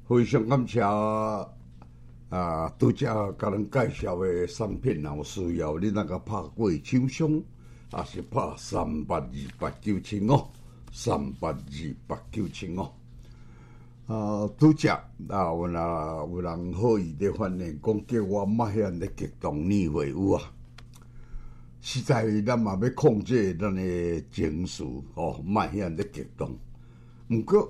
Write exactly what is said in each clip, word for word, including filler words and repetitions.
非常感谢啊！拄则甲人介绍的产品，若有需要，你那个拍过厂商，也是拍三八二八九七五，三八二八九七五。啊，拄则啊，有若有人好意咧反映讲，叫我莫遐咧激动年会有啊。实在咱嘛要控制咱的情绪，哦，莫遐咧激动。毋过，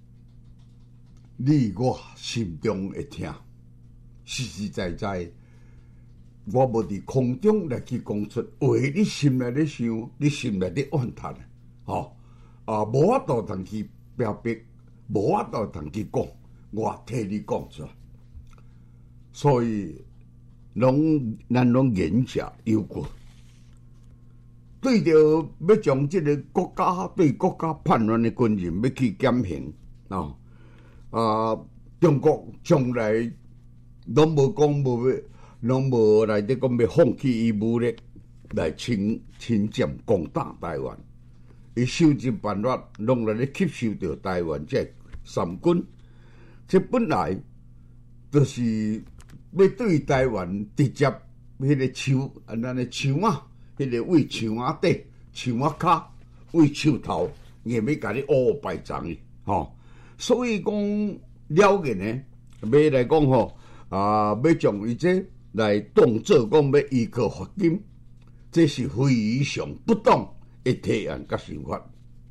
你我心中会疼，实实在在，我无伫空中来去讲出话，你心内咧想，你心内咧怨叹的，吼啊，无法度通去表白，无法度通去讲，我替你讲出来。所以，拢咱拢言者有过，对着要将即个国家对国家叛乱的军人要去减刑啊。啊！中国从来拢无讲无要，拢无来得讲要放弃伊武力来侵侵占攻打台湾。伊收集办法，拢来咧吸收着台湾这三军。这本来就是要对台湾直接迄个树，安尼树啊，迄个为树啊底、树啊骹、为树头，硬要甲你乌白撞伊，吼。所以讲了解呢，要来讲吼啊，要将伊这来当做讲要依靠罚金，这是非常不当的提案甲想法。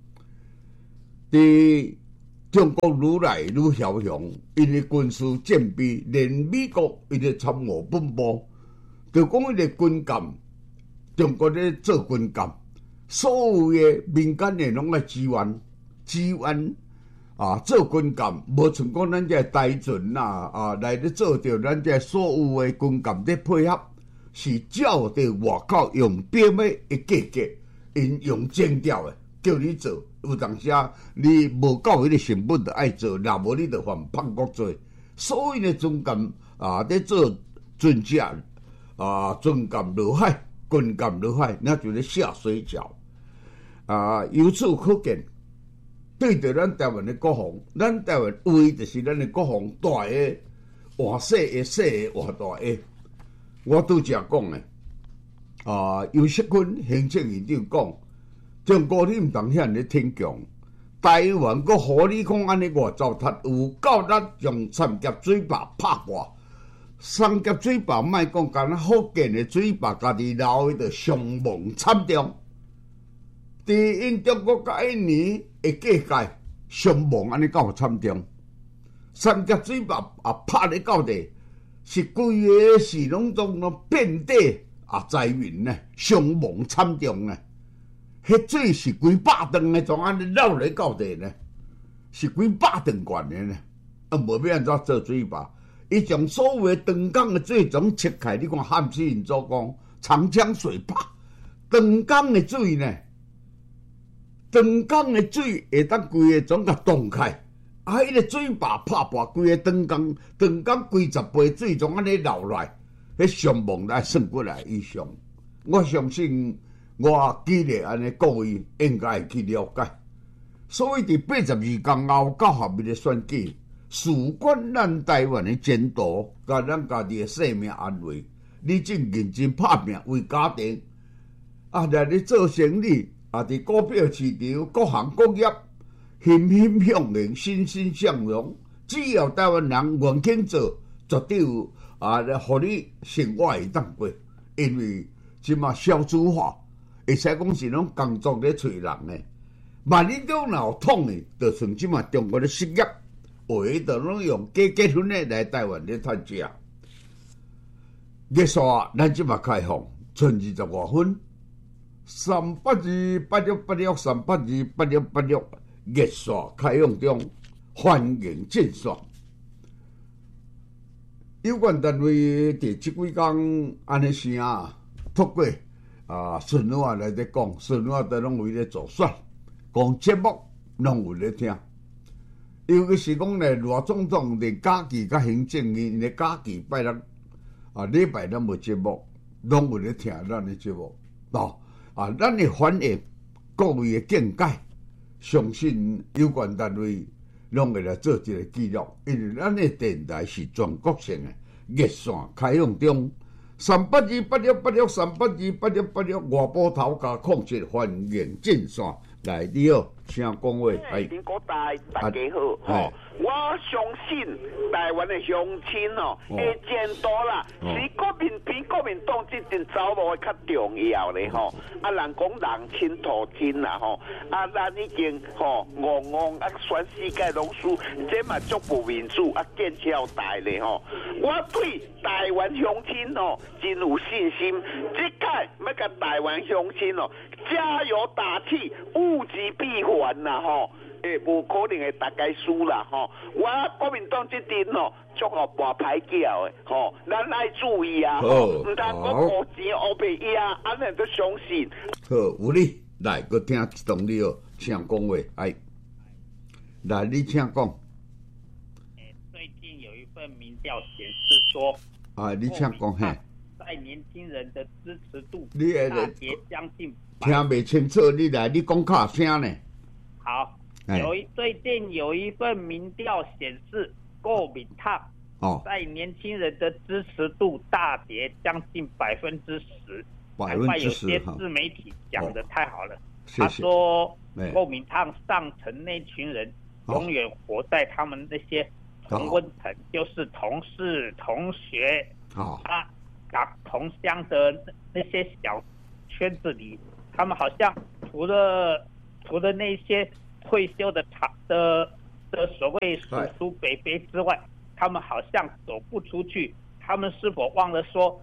伫中国愈来愈嚣张，因的军事战备，连美国伊个参谋本部，就讲伊个军舰，中国咧做军舰，所有的民间的拢来支援，支援。啊，做军舰无像讲咱这台船呐，啊来咧做着咱这所有的军舰咧配合，是照着外口用表面的价格，因用精调的叫你做，有当时啊，你无够迄个成本就爱做，若无你就犯叛国罪。所以呢，军舰啊咧做船只啊，军舰落海，军舰落海，那就咧下水饺啊，由此可见。对着咱台湾的国防，咱台湾为就是咱的国防大个换小个小个换大个。我拄则讲诶，啊，尤锡坤行政院长讲，中国你毋通遐尼挺强，台湾阁互你讲安尼外糟蹋，有够力用三峡水坝拍破。三峡水坝莫讲干福建的水坝，家己捞的伤亡惨重。伫因中国甲印尼的界界伤亡安尼够惨重，三峡水坝也拍咧到地，是规个是拢总拢遍地啊灾民呢，伤亡惨重呢。迄水是几百吨的，总安尼绕咧到地呢，是几百吨悬的呢。啊，无要安怎做水坝？伊将所有的长江的水总切开，你看汉水人做讲长江水坝，长江的水呢？长江的水会当规个总甲冻开，啊，迄个水坝拍破，规个长江，长江几十倍水总安尼流来，迄伤亡来算过来以上。我相信我记得安尼各位应该会去了解。所以伫八十二天后到后面的选举，事关咱台湾的前途，甲咱家己的生命安危，你正认真拍拼为家庭，啊，来咧做生意。啊！伫股票市场，各行各业欣欣向荣、欣欣向荣。只要台湾人愿肯做，绝对有啊，互你生活会当过。因为即马少子化，会使讲是拢工作咧找人诶。万一中若有统诶，就像即马中国咧失业，有诶就拢用假结婚诶来台湾咧趁食。月线咱即马开放，剩二十外分。三八二八六八六三八二八六八六热线开放中，欢迎进线。有关单位第即几工安尼声啊，透过啊顺话来咧讲，顺话都拢为咧做选，讲节目拢有咧听。尤其是讲咧，罗总统连假期甲行政院咧假期拜六啊礼拜咱无节目，拢有咧听咱的节目，喏。啊，咱的反应，各位的见解，相信有关单位拢会来做一个记录，因为咱的电台是全国性的热线开放中，三八二八六八六三八二八六八六外埔头加控制欢迎进线来，你好，请讲话。 哎，林国大大家好，吼，我相信台湾的乡亲哦，会监督啦，是国民比国民党这阵走路会较重要咧吼。啊，人讲人亲土亲啦吼，啊，咱已经吼戆戆啊，全世界拢输，这嘛足不民主啊，建交大咧吼。我对台湾乡亲哦，真有信心，这届要甲台湾乡亲哦，加油打气，物极必反啦吼。诶，无可能会大概输啦吼！我国民党这阵哦，足好跋牌叫的吼，咱爱注意啊吼，唔通讲乌钱乌白压，安尼都相信。 好，有你来，佮听一段你哦，请讲话，哎，来，你请讲。 诶，最近有一份民调显示说， 啊，你请讲嘿， 在年轻人的支持度你大跌将近， 听袂清楚，你来，你讲卡声呢？ 好。有一最近有一份民调显示，国民党哦， 在年轻人的支持度大跌将近百分之十。 百分之十， 有些自媒体讲的太好了， 哦、他说国民党上层那群人永远活在他们那些同温层，哦、就是同事、同学、 哦、 啊、同乡的那些小圈子里，他们好像除了除了那些。退休的长的的所谓叔叔伯伯之外，他们好像走不出去。他们是否忘了说，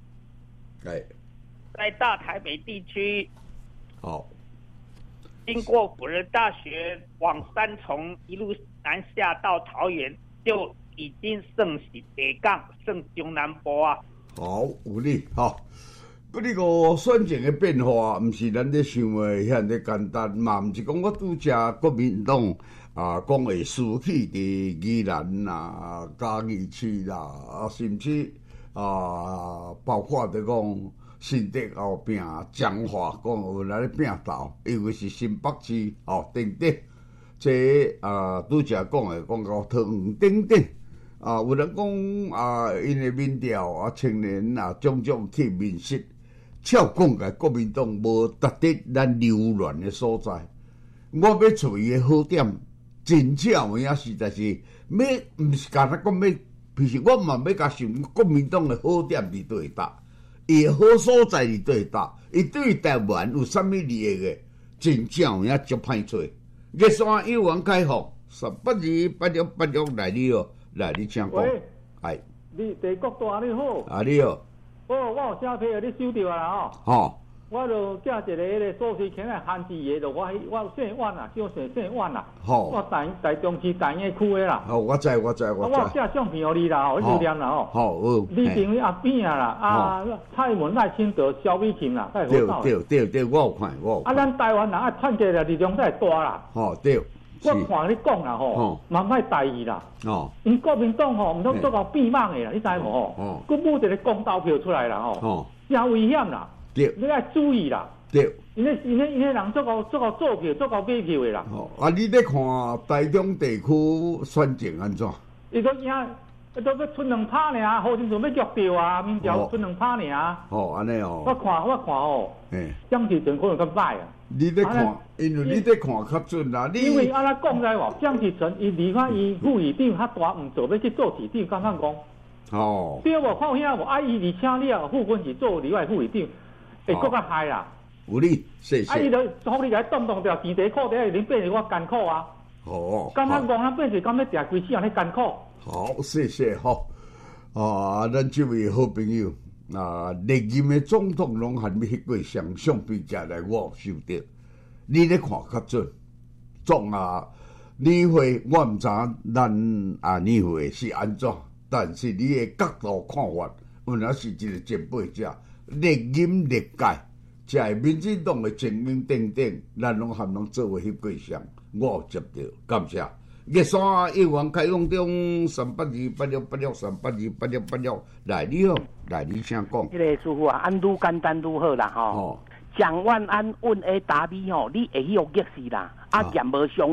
在大台北地区， 好， 经过辅仁大学往三重一路南下到桃园，就已经剩是北港剩中南部啊。 好，有理哈。不，你个选情的变化，毋是咱咧想的遐尼简单，嘛毋是讲我拄则国民党啊，讲会输去伫宜兰啦、嘉义市啦，啊，甚至啊，包括着讲新竹后壁彰化，讲有来咧拼斗，尤其是新北市哦等等，这啊拄则讲的讲到汤等等。啊，有人讲啊，因的民调啊，青年啊，种种去面试。照讲个国民党无达得咱流乱的所在，我要找伊的好点，真正有影实在是要，毋是干那讲要，其实我嘛要甲想国民党的好点伫对搭，伊的好所在伫对搭，伊对台湾有啥物利益的，真正有影足歹找。热线有缘开放，三八二八六八六来你哦，来你请讲。 喂， 哎， 你地国大你好。 啊你好。 哦，我有写批，你收到啦吼。 哦。 我就寄一个迄个数据起来限制个，就我我姓阮啦，叫姓姓阮啦。 好。 我台台中市台业区的啦。 好，我知我知我知。 我寄相片互你啦，吼，你留念啦吼。 好，好。 你朋友阿扁啊啦，啊蔡文赖清德、萧美琴啦，太好对对对对，我有看，我有看。 啊，咱台湾人爱团结啦，力量才会大啦。 哦，对。 我看你讲啦吼，嘛歹大意啦。哦。因国民党吼，毋通做到闭mạng的啦，你知无吼？哦。佮舞一个公投票出来啦吼。哦。真危险啦。对。你爱注意啦。对。因为因为因为人做够做够做票，做够买票的啦。 哦。啊，你咧看台中地区选情安怎？ 伊都影，伊都要剩两拍尔，好阵阵要约掉啊，民调剩两拍尔。哦， 安尼哦。 我看我看哦。嘿。蒋介石可能较歹啊。 你咧看，因为你咧看较准啦。 因为安尼讲在无，蒋介石伊离开伊副议长较大毋做，要去做市长，敢敢讲？哦。对无看有影无？啊，伊而且了副官是做里外副议长，会更较害啦。 有理，谢谢。 啊，伊就互你来动动掉钱地裤底，已经变成我艰苦啊。哦。敢敢讲，咱变成敢要定规世安尼艰苦。 好，谢谢吼。啊，咱这位好朋友。啊，历任的总统拢还没翕过相相比较来，我有收到。你咧看较准，总啊，年会我毋知咱啊年会是安怎，但是你的角度看法，有若是一个前辈者，历任历届，在民进党的精英等等，咱拢含拢做为翕过相，我有接到，感谢。热线一网开放中三八二八六八六三八二八六八六，来你好，来你先讲。 迄个师傅啊，安愈简单愈好啦吼。蒋万安问 A 答 B 吼，你会晓激死啦，啊验无上啦。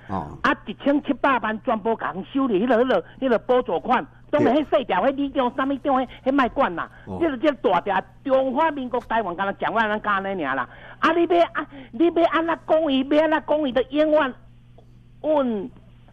哦，啊，一千七百万全部共收入迄个、迄个、迄个补助款，当然迄细条、迄里长、啥物长、迄迄卖管啦。哦，这个这大条中华民国台湾，敢若讲话咱讲安尼尔啦。啊，你要啊，你要安怎讲伊？要安怎讲伊的冤枉？问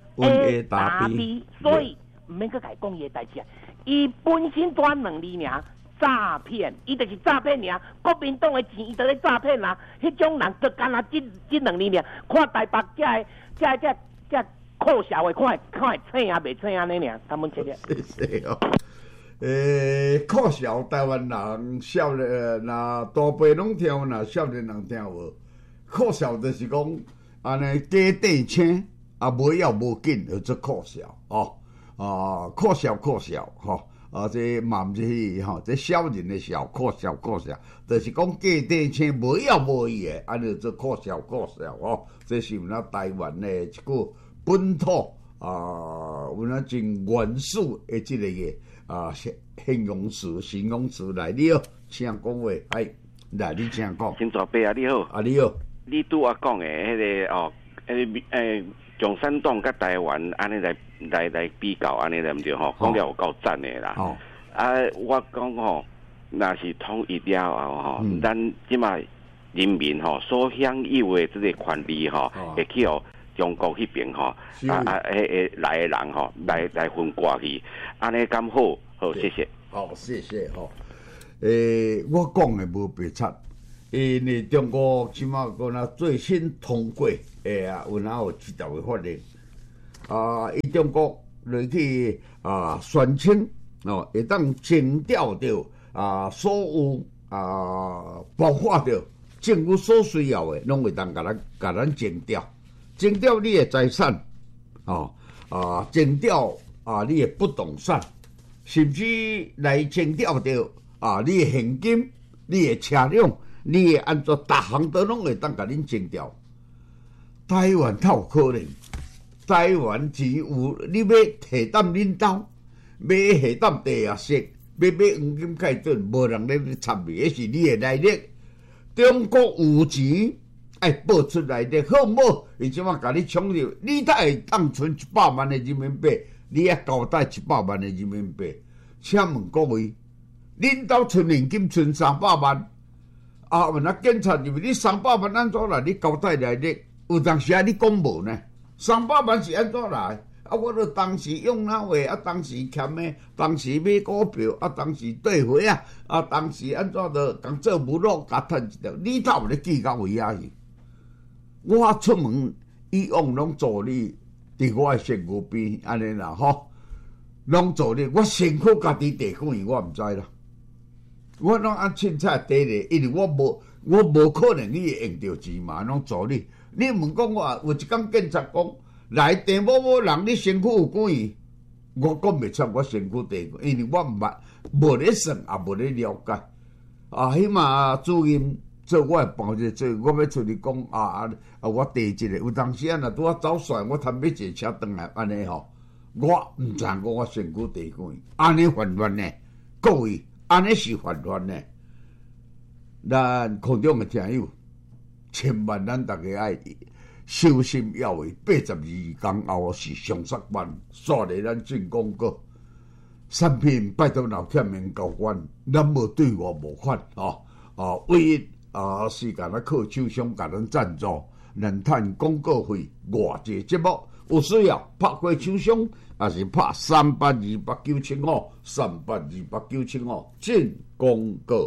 A 答 B， 所以唔免去甲伊讲伊的代志啊。伊本身专两字尔。诈骗，伊就是诈骗尔。国民党的钱，伊就咧诈骗啦。迄种人就干那即即两年尔，看台北遮个遮遮遮酷小的，看会看会醒啊，袂醒安尼尔。他们切切。 谢谢哦。诶，酷小台湾人少年，若大辈拢听有，若少年人听无。酷小就是讲安尼假底青啊，无要无紧，叫做酷小哦。啊，酷小酷小吼。啊，这嘛毋是迄吼，这小人的小可笑可笑，就是讲假底青无要无义的，安尼做可笑可笑哦。这是阮咱台湾的一个本土啊，阮咱真原始的即个个啊形容词、形容词来了，请讲话，哎，来你请讲。 新大伯啊，你好。 啊，你好。 你拄我讲的迄、那个哦，迄个诶，共产党甲台湾安尼来。来来比较安尼对毋对吼？讲了有够赞的啦！哦、啊，我讲吼，若是统一了后吼，嗯、咱即卖人民吼所享有的即个权利吼，会去互中国迄边吼，啊啊，迄个来的人吼，来来分割去，安尼咁好，好谢谢。 好，谢谢吼。诶、欸，我讲的无白贼，因为中国即卖个若最新通过诶啊，有哪有几条的法令？啊！伊中国落去啊宣称哦，会当征调着啊所有啊包括着政府所需要的，拢会当甲咱甲咱征调，征调你的财产哦啊，征调啊你的不动产，甚至来征调着啊你的现金、你的车辆、你的安怎，逐项都拢会当甲恁征调。台湾哪有可能？台湾只有你要下担领导，要下担地下室，要买黄金盖准，无人咧参与，迄是你的内力。中国有钱，爱报出来的好唔好？伊即马甲你抢着，你才会当存一百万的人民币，你也交代一百万的人民币。请问各位，领导存现金存三百万，啊，问啊检察认为你三百万安怎来？你交代内力，有当时啊你讲无呢？三百万是安怎来？啊，我都当时用哪话？啊，当时欠的，当时买股票，啊，当时兑回啊，啊，当时安怎着共做舞乐，甲趁一条，你哪有咧记到位啊去？我出门以往拢做你伫我的身躯边，安尼啦吼，拢做你，我身躯家己地方我毋知啦。我拢按凊彩地咧，因为我无，我无可能去用着钱嘛，拢做你。你问讲我有一工警察讲来地某某人，你身躯有几亿？我讲袂出我身躯地，因为我毋捌无咧算，也无咧了解。啊，起码主任做我的帮者做，我要出去讲啊啊啊！我第一个有当时啊，若拄啊走帅，我贪要坐车转来安尼吼，我毋知讲我身躯地几亿，安尼犯法呢？各位，安尼是犯法呢？咱空中的听友。千万咱大家爱小心要为，八十二天后是上杀班，刷嚟咱进广告。产品拜托老欠面交关，咱无对我无款哦哦，唯一啊是甲咱靠厂商甲咱赞助，咱赚广告费。外节节目有需要拍过厂商，也是拍三八二八九七五三八二八九七五进广告。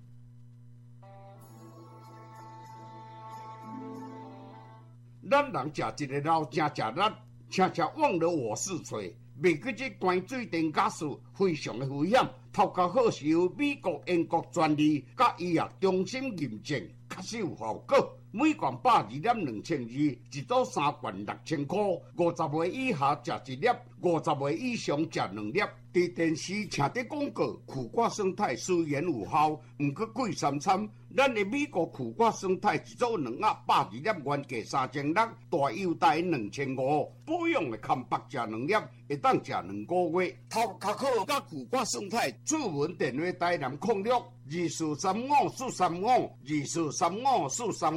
咱人食一个老，真食力，常常忘了我是谁。袂记这关水电假事非常的危险，头壳好是由美国、英国专利，甲医药中心认证，确实有效果。每罐百二粒两千二，一组三罐六千块。五十岁以下食一粒，五十岁以上食两粒。伫电视请得广告，苦瓜生态虽然有效，毋过贵三餐。咱的美国苦瓜生态一组两盒百二粒，原价三千六，大优待两千五。保养的康白食两粒，会当食两个月。头壳好甲苦瓜生态，主文电话台南控六二四三五四三五二四三五四三五。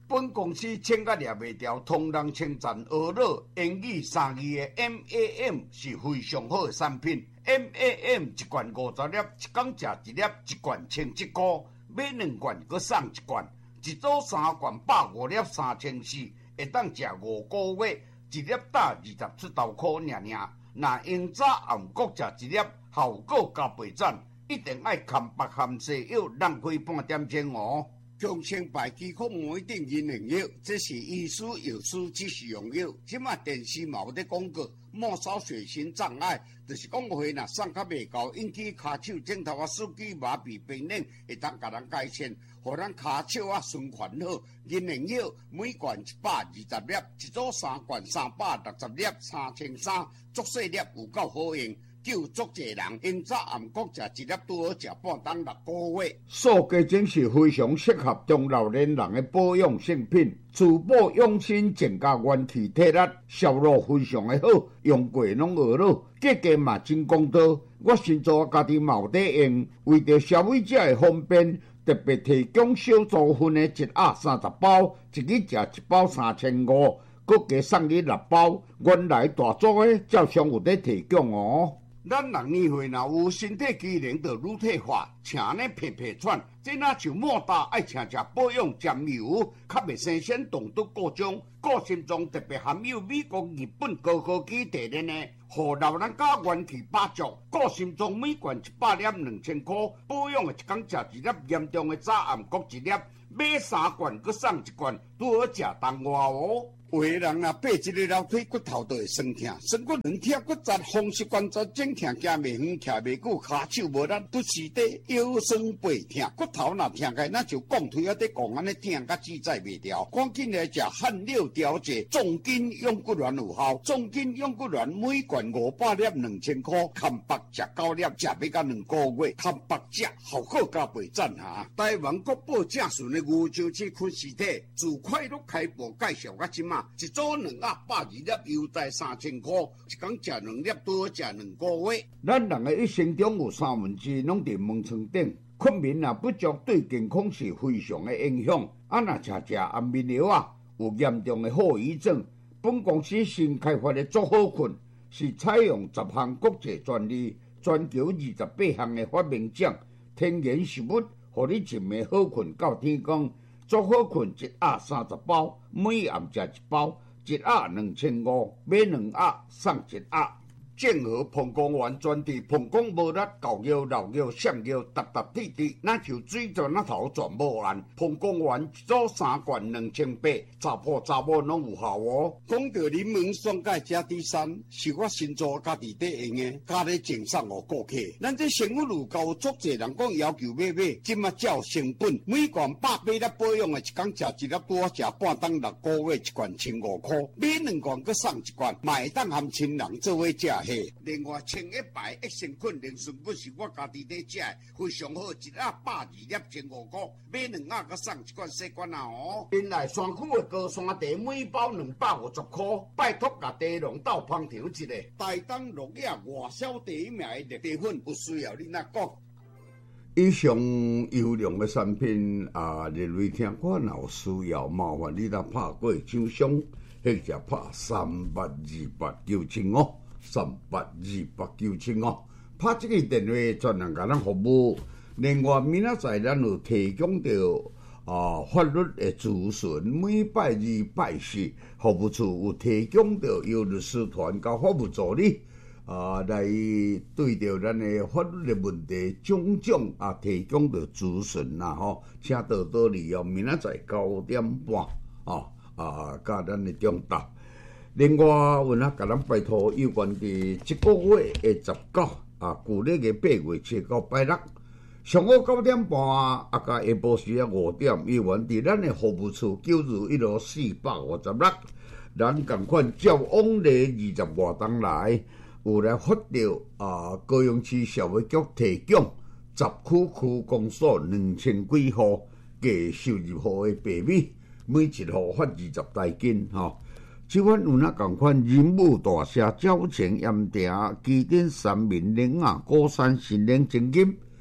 本公司请甲掠袂掉，同人称赞俄乐英语三字的 M A M 是非常好的产品。M A M 一罐五十粒，一工食一粒，一罐千一箍，买两罐佮送一罐，一组三罐百五粒三千四，会当食五个月，一粒打二十出头块尔尔。若用早暗各食一粒，效果加倍赞，一定爱含白含西药，浪费半点钟哦。强生牌肌壳膜一定银灵药，这是医师药师指示用药。即马电视嘛有咧广告，末梢血型障碍，就是讲话若送较袂够，引起骹手、枕头啊、手机麻痹、病人，会当甲咱改善，互咱骹手啊循环好。银灵药每罐一百二十粒，一组三罐三百六十粒，三千三，足细粒有够好用。救足侪人，因早暗各食一粒，拄好食半当六个月。塑胶精是非常适合中老年人的保养性品，滋补养生，增加元气体力，销路非常的好，用过拢学了，价格嘛真公道。我先做家己嘛有在用，为着消费者的方便，特别提供小组分的一盒三十包，一日食一包三千五，佮加送你六包。原来大组的照常有在提供哦。咱人年岁若有身体机能就乳退化，请呢皮皮喘，这若像莫大爱请食保养沾油，较袂生鲜动毒各种，个心脏特别含有美国、日本高科技提炼的，互老人家元气百足。个心脏每罐一百粒两千块，保养的一工食一粒，严重的早暗各一粒，买三罐佮送一罐，拄好食当外哦。有个人若爬一个楼梯，骨头就会酸痛，酸骨软痛、骨折、风湿关节整痛，行袂远，徛袂久，骹手无力，拄时底腰酸背痛，骨头若痛开，那就讲腿啊，得讲安尼痛，甲自在袂调。赶紧来食汗六调节，重筋养骨丸有效。重筋养骨丸每罐五百粒，两千块，含白食九粒，食要到两个月，含白食效果加倍赞哈。台湾国宝正顺的牛上市昆实体，自快乐开播介绍到即马。一组两盒百二粒，优待三千块，一工食两粒，拄好食两个月。咱人的一生中有三分之拢伫门床顶，困眠若不足，对健康是非常的影响。啊，若食食安眠药啊，有严重的后遗症。本公司新开发的足好困，是采用十项国际专利，全球二十八项的发明奖，天然食物，互你一暝好困到天光。足好困一盒三十包，每暗食一包，一盒两千五，买两盒送一盒。正和膀胱丸专治膀胱无力、狗腰、老腰、闪腰、搭搭滴滴，那就水泉那头全无按。膀胱丸一组三罐两千八，查甫查某拢有效哦。讲到柠檬酸钙加 D 三，是我新做家己在用的，加咧赠送互顾客。咱这生活路高足侪人讲要求买买，即马照成本，每罐百八粒保养的，一工食一粒拄好食半当六个月，一罐千五块，买两罐佮送一罐，买当含亲人做伙食。另外，清一排益生菌灵顺骨是我家己在食的，非常好，一盒百二粒千五块，买两盒佮送一罐细罐啊哦。原来山区的高山茶每包两百五十块，拜托甲茶农斗捧场一个，台东落叶外销第一名的茶粉，有需要你哪讲？以上优良的产品啊，日瑞听我若有需要，麻烦你来拍过厂商，或者拍三八二八九七五。三八二八九七五，拍这个电话专人甲咱服务。另外，明仔载咱有提供到啊法律的咨询，每拜二拜四，服务处有提供到由律师团甲法务助理啊来对着咱的法律的问题种种啊提供到咨询啦吼，请多多利用明仔载九点半啊啊，甲咱的中答。另外，阮啊，甲咱拜托有关伫即个月的十九啊，旧历的八月七到拜六，上午九点半啊，甲下晡时啊五点，有关伫咱的服务处九如一路四百五十六，咱共款照往例二十外档来，有来发到啊高雄市社会局提供十区区公所两千几户低收入户的白米，每一户发二十台斤吼。即款有那共款人武大厦、鸟情盐埕、基甸三民岭啊、高山新岭精金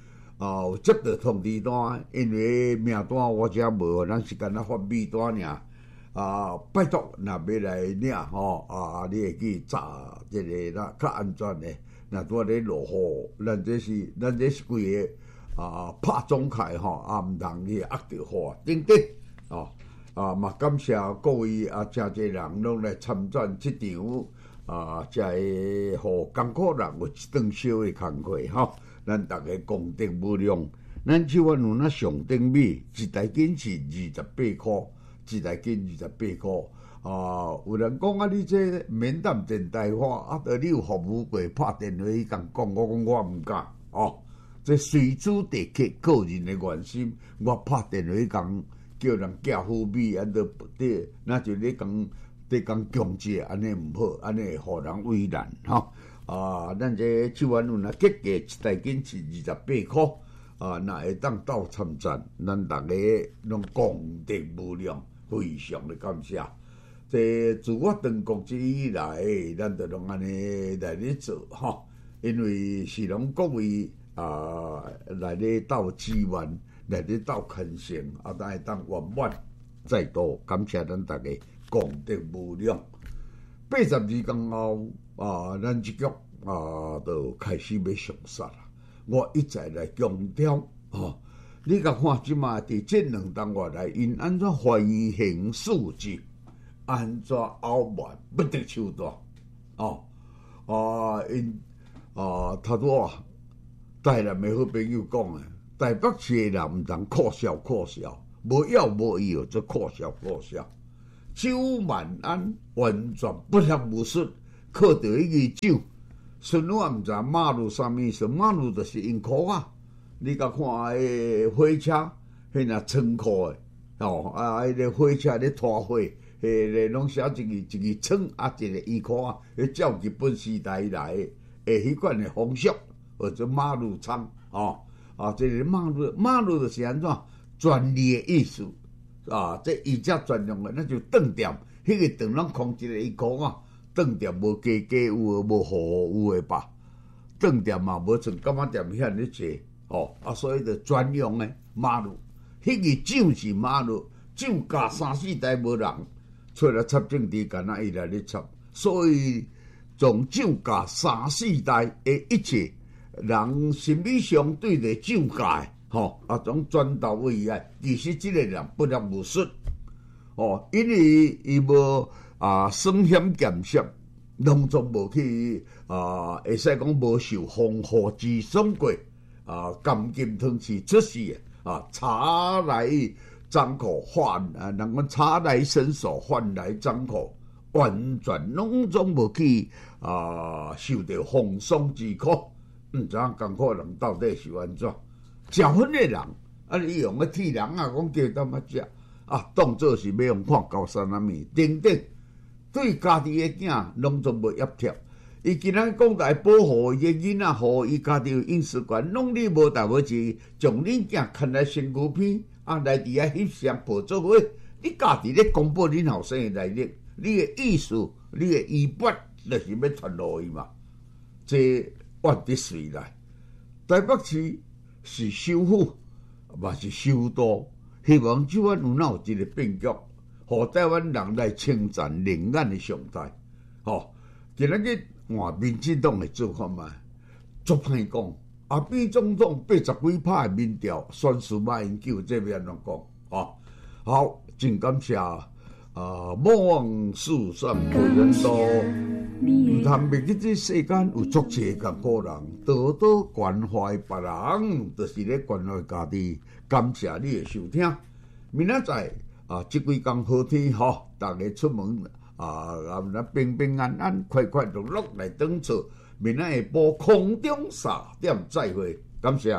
啊，有接到通知单，因为名单我遮无，咱是干那发米单尔。啊，拜托，若要来领吼，啊，你会去查即个啦，较安全的。若拄咧落雨，咱这是咱这是规个啊拍总开吼，啊毋通去压着雨等等哦。啊，嘛感谢各位啊，诚侪人拢来参转即场啊，才会互艰苦人有一顿小的工课吼。咱逐个功德无量，咱即晚有那上顶米一台斤是二十八箍。一台斤二十八箍啊！有人讲啊，你这免当电台话啊，得你有服务过拍电话去共讲，我讲我毋敢哦。这随主地客个人的原心，我拍电话去共叫人寄付米，啊，得得，那就咧讲咧讲强制，安尼毋好，安尼会互人为难吼啊！咱这即晚有若结价一台斤是二十八箍啊，若会当到参战，咱逐个拢功德无量。非常的感谢，这自我当国之以来，咱就拢安尼来咧做吼，因为是拢各位啊来咧斗支援，来咧斗恳诚，啊，咱会当圆满，再度感谢咱大家功德无量。八十二天后啊，咱即局啊就开始要上杀啦。我一再来强调吼。你甲看即马伫这两当月来，因安怎反形事迹，安怎傲慢不得手段，哦，啊因啊头拄啊，台南的好朋友讲诶，台北市的人毋通酷笑酷笑，无要无有则酷笑酷笑。周万安完全不学无术，靠着迄个酒，孙我毋知马路啥物意思，马路就是因苦啊。你甲看迄火车，迄若仓库诶，哦啊，迄个火车咧拖火，迄个拢写一个一个仓啊，一个衣裤啊，迄照日本时代来诶，诶，迄款诶风俗，或者马路仓，哦啊，这个马路马路就是安怎专利诶意思啊，这伊遮专用诶，那就顿店，迄个顿拢空一个衣裤啊，顿店无加价有诶，无货有诶吧，顿店嘛无像柑仔店遐尼济。哦，啊，所以就专用诶马路，迄个酒是马路，酒加三四台无人出来插政治，干那伊来咧插，所以从酒加三四台诶一切人心理上对着酒驾诶，吼、哦、啊，从转到位啊，其实即个人不得无术，哦，因为伊无啊身险检测，拢总无去啊，会使讲无受防护之损过。啊，甘金汤是出事诶！啊，茶来张口换啊，人讲茶来伸手换来张口，完全拢总无去啊，受到风霜之苦。毋知影艰苦人到底是安怎？食薰诶人，啊，你用个替人啊，讲叫他妈食啊，当做是要用看高山啊物等等，对家己诶囝拢总无压贴。伊今仔讲来保护伊个囡仔，互伊家己有隐私权，拢你无大无志，将恁囝牵来身躯边，啊来伫遐翕相抱做伙，你家己咧公布恁后生诶来历，你诶意思，你诶衣钵，就是要传落去嘛。这万得随来，台北市是首府，嘛是首都，希望即晚有哪有一个变局，互台湾人来称赞另眼诶常态，吼，今仔日。换民进党的做法嘛，足歹讲。阿扁总统八十几趴的民调，选输马英九，这边安怎讲？哦，好，真感谢啊！莫忘四散陪人多，唔通袂记这世间有足济艰苦人，多多关怀别人，就是咧关怀家己。感谢你的收听，明仔载啊，即几工好天吼，大家出门。啊，咱平平安安、快快乐乐来登厝，明仔下晡空中三点再会，感谢。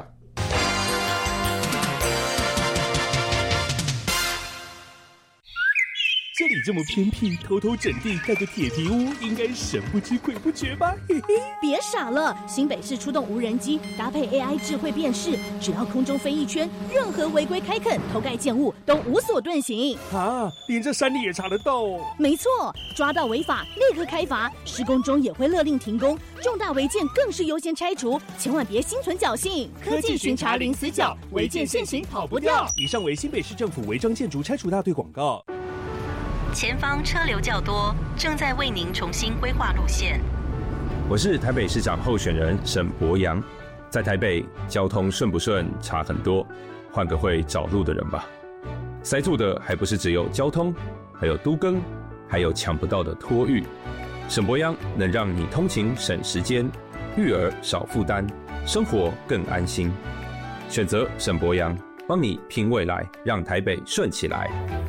这里这么偏僻，偷偷整地盖个铁皮屋，应该神不知鬼不觉吧？嘿嘿， 别傻了，新北市出动无人机，搭配 A I 智慧辨识，只要空中飞一圈，任何违规开垦、偷盖建物都无所遁形。 啊，连这山里也查得到哦？ 没错，抓到违法立刻开罚，施工中也会勒令停工，重大违建更是优先拆除，千万别心存侥幸。科技巡查零死角，违建现行跑不掉。 以上为新北市政府违章建筑拆除大队广告。 前方车流较多，正在为您重新规划路线。 我是台北市长候选人沈伯洋，在台北交通顺不顺差很多，换个会找路的人吧。塞住的还不是只有交通，还有都更，还有抢不到的托育。沈伯洋能让你通勤省时间，育儿少负担，生活更安心。选择沈伯洋，帮你拼未来，让台北顺起来。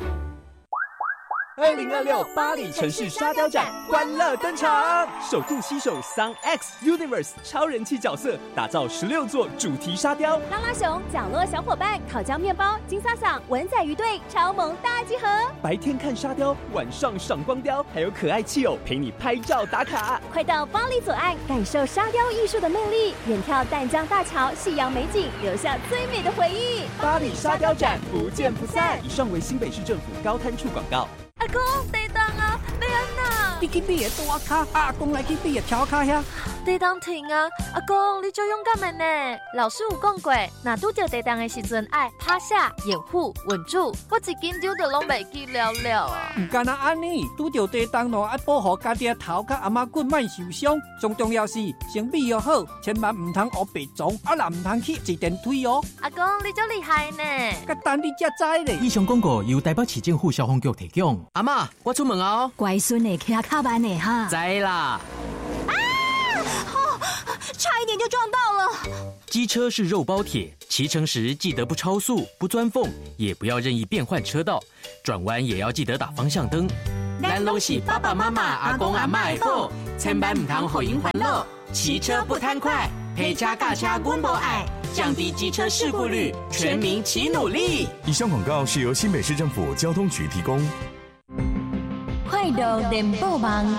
二零二六巴黎城市沙雕展欢乐登场，首度携手 Sun X Universe 超人气角色，打造十六座主题沙雕。 拉拉熊、角落小伙伴、烤焦面包、金萨桑、文仔鱼队超萌大集合。 白天看沙雕，晚上赏光雕，还有可爱气友陪你拍照打卡。 快到巴黎左岸，感受沙雕艺术的魅力，远眺淡江大桥、夕阳美景，留下最美的回忆。 巴黎沙雕展不见不散。以上为新北市政府高滩处广告。 阿公，地动啊，要安那？ 你去买个大卡，阿公来去买个条卡呀。 地动停啊，阿公，你最勇敢的呢。老师有讲过，若拄到地动的时阵，爱趴下、掩护、稳住。我一紧张就拢袂记了了啊。 唔干那安尼，拄到地动咯，爱保护家己的头壳阿妈骨莫受伤。最重要是先备约好，千万唔通学白撞，啊啦唔通去坐电梯哦。 阿公，你真厉害呢。 甲等你才知咧。 以上广告由台北市政府消防局提供。 阿妈，我出门啊！ 乖孙的骑卡慢的哈。 知啦。 啊！哦，差一点就撞到了。 机车是肉包铁，骑乘时记得不超速、不钻缝，也不要任意变换车道，转弯也要记得打方向灯。 咱拢是爸爸妈妈、阿公阿嬷的宝，千万唔通互因烦恼。骑车不贪快，陪车驾车阮无爱，降低机车事故率，全民齐努力。 以上广告是由新北市政府交通局提供。 快乐联播网，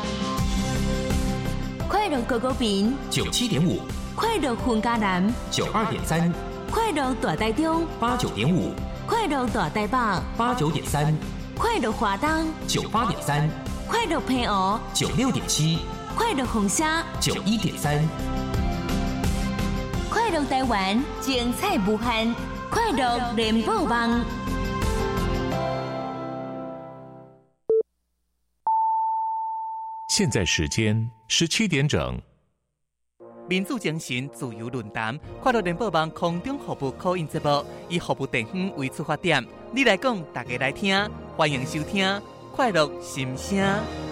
快乐狗狗饼九七点五， 快乐混家南九二点三， 快乐大台中八九点五， 快乐大台北八九点三， 快乐华东九八点三， 快乐平湖九六点七， 快乐红虾九一点三， 快乐台湾精彩无限，快乐联播网。 现在时间十七点整。 民主精神自由论坛，快乐联播网空中服务call in节目，以服务地方为出发点，你来讲，大家来听，欢迎收听快乐心声。